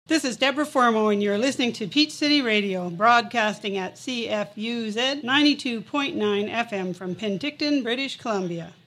This is Deborah Formo, and you're listening to Peach City Radio, broadcasting at CFUZ 92.9 FM from Penticton, British Columbia.